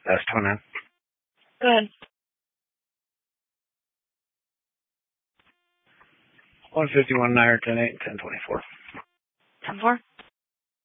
That's 29. Good. 151, 9, 10, 8, 10, 24. 10-4.